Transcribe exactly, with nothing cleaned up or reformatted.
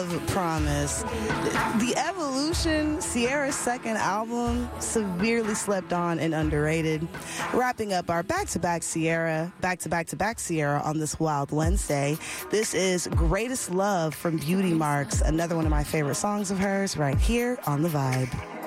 Promise. The Evolution, Ciara's second album, severely slept on and underrated. Wrapping up our back-to-back Ciara, back-to-back-to-back Ciara on this Wild Wednesday. This is Greatest Love from Beauty Marks, another one of my favorite songs of hers right here on The Vibe.